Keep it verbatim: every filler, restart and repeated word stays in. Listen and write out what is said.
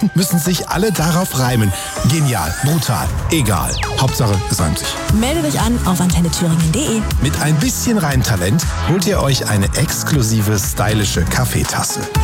müssen sich alle darauf reimen. Genial, brutal, egal. Hauptsache, es reimt sich. Melde dich an auf antenne thüringen punkt de. Mit ein bisschen Reimtalent holt ihr euch eine exklusive, stylische Kaffeetasse.